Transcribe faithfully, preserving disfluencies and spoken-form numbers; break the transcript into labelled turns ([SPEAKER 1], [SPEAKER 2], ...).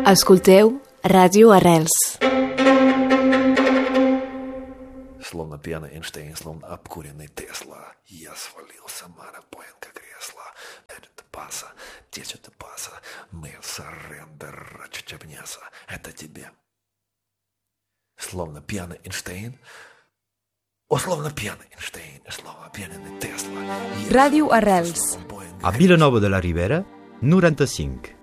[SPEAKER 1] Escolteu Ràdio Arrels.
[SPEAKER 2] Словно пьяный Эйнштейн, словно обкуренный Тесла. Я свалился, Марапоенко кресло. Это паса, течет паса. Мы сарендер чечебнеса. Это тебе. Словно пьяный Эйнштейн. О, словно пьяный Эйнштейn, словно piener Tesla.
[SPEAKER 1] Ràdio Arrels.
[SPEAKER 3] A Vilanova de la Ribera, noranta-cinc.